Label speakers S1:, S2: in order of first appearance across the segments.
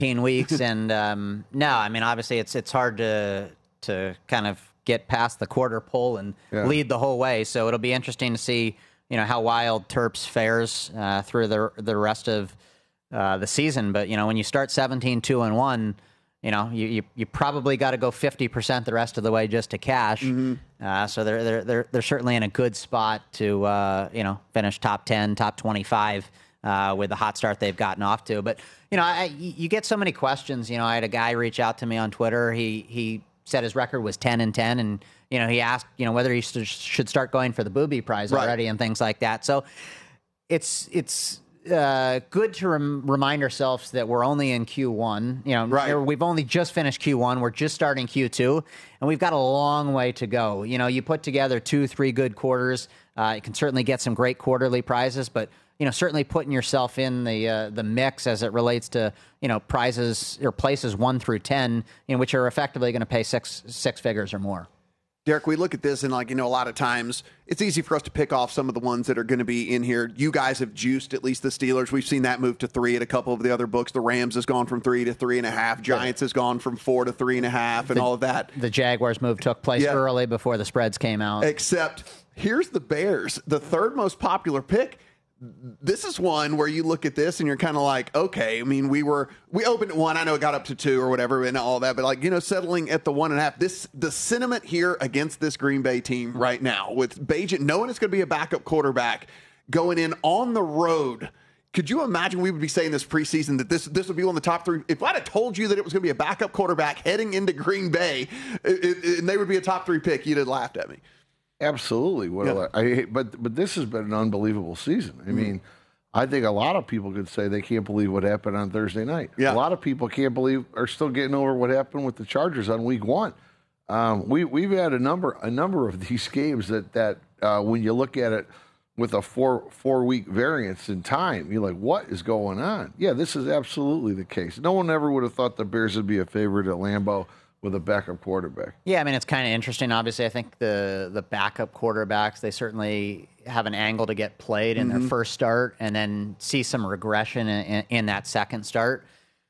S1: weeks. And no, I mean, obviously it's hard to kind of get past the quarter pole and lead the whole way. So it'll be interesting to see, how Wild Terps fares through the rest of the season. But, when you start 17-2-1, you probably got to go 50% the rest of the way just to cash. So they're certainly in a good spot to finish top 10, top 25 with the hot start they've gotten off to. But you get so many questions. I had a guy reach out to me on Twitter. He said his record was 10-10, and he asked whether he should start going for the Booby Prize already and things like that. So it's good to remind ourselves that we're only in Q1. We've only just finished Q1. We're just starting Q2, and we've got a long way to go. You put together 2-3 good quarters. You can certainly get some great quarterly prizes, but certainly putting yourself in the mix as it relates to prizes or places 1 through 10, which are effectively going to pay six figures or more.
S2: Derek, we look at this and a lot of times it's easy for us to pick off some of the ones that are going to be in here. You guys have juiced at least the Steelers. We've seen that move to 3 at a couple of the other books. The Rams has gone from 3 to 3.5. Giants has gone from 4 to 3.5 and all of that.
S1: The Jaguars move took place early before the spreads came out.
S2: Except here's the Bears, the third most popular pick. This is one where you look at this and you're kind of like, okay, I mean, we opened at 1. I know it got up to 2 or whatever and all that, but settling at the 1.5. The sentiment here against this Green Bay team right now with Bagent knowing it's going to be a backup quarterback going in on the road. Could you imagine we would be saying this preseason that this would be one of the top 3? If I'd have told you that it was going to be a backup quarterback heading into Green Bay and they would be a top 3 pick, you'd have laughed at me.
S3: Absolutely. But this has been an unbelievable season. I mean, I think a lot of people could say they can't believe what happened on Thursday night. Yeah. A lot of people are still getting over what happened with the Chargers on week 1. We've had a number of these games that when you look at it with a four-week variance in time, you're like, what is going on? Yeah, this is absolutely the case. No one ever would have thought the Bears would be a favorite at Lambeau with a backup quarterback.
S1: Yeah, I mean, it's kind of interesting. Obviously, I think the backup quarterbacks, they certainly have an angle to get played in their first start and then see some regression in that second start.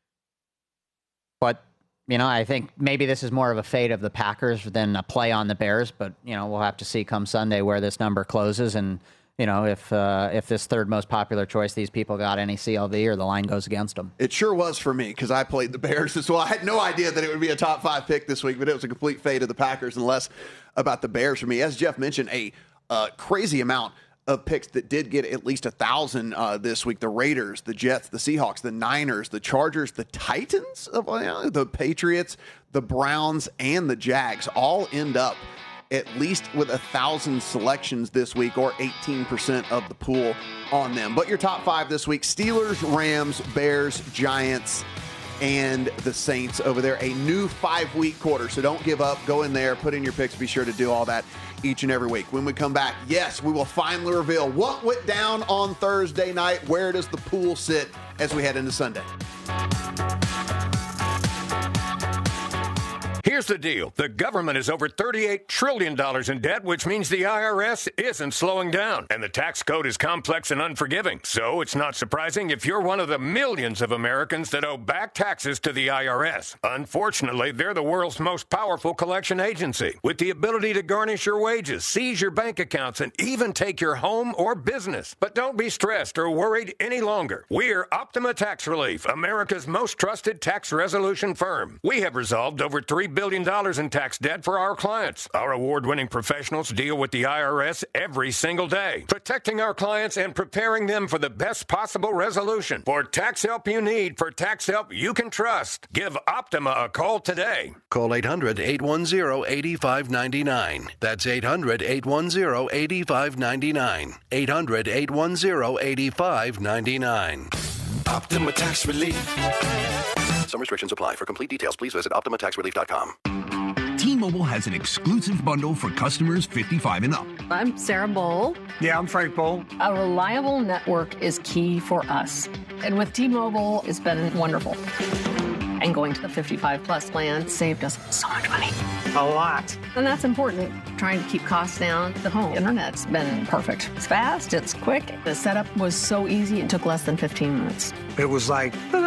S1: But, I think maybe this is more of a fate of the Packers than a play on the Bears. But, we'll have to see come Sunday where this number closes and, if this third most popular choice, these people got any CLV or the line goes against them.
S2: It sure was for me because I played the Bears as well. I had no idea that it would be a top 5 pick this week, but it was a complete fate of the Packers and less about the Bears for me. As Jeff mentioned, a crazy amount of picks that did get at least 1,000 this week. The Raiders, the Jets, the Seahawks, the Niners, the Chargers, the Titans, the Patriots, the Browns, and the Jags all end up at least with 1,000 selections this week, or 18% of the pool on them. But your top 5 this week: Steelers, Rams, Bears, Giants, and the Saints over there. A new 5-week quarter, so don't give up. Go in there, put in your picks. Be sure to do all that each and every week. When we come back, yes, we will finally reveal what went down on Thursday night. Where does the pool sit as we head into Sunday?
S4: Here's the deal. The government is over $38 trillion in debt, which means the IRS isn't slowing down. And the tax code is complex and unforgiving. So it's not surprising if you're one of the millions of Americans that owe back taxes to the IRS. Unfortunately, they're the world's most powerful collection agency, with the ability to garnish your wages, seize your bank accounts, and even take your home or business. But don't be stressed or worried any longer. We're Optima Tax Relief, America's most trusted tax resolution firm. We have resolved over $3 billion in tax debt for our clients. Our award-winning professionals deal with the IRS every single day, protecting our clients and preparing them for the best possible resolution. For tax help you need, for tax help you can trust, give Optima a call today.
S5: Call 800-810-8599. That's 800-810-8599. 800-810-8599.
S6: Optima Tax Relief.
S5: Some restrictions apply. For complete details, please visit OptimaTaxRelief.com.
S7: T-Mobile has an exclusive bundle for customers 55 and up.
S8: I'm Sarah Bowl.
S9: Yeah, I'm Frank Bowl.
S8: A reliable network is key for us. And with T-Mobile, it's been wonderful. And going to the 55-plus plan saved us so much money.
S9: A lot.
S8: And that's important. Trying to keep costs down. The home internet's been perfect. It's fast, it's quick. The setup was so easy, it took less than 15 minutes.
S9: It was like,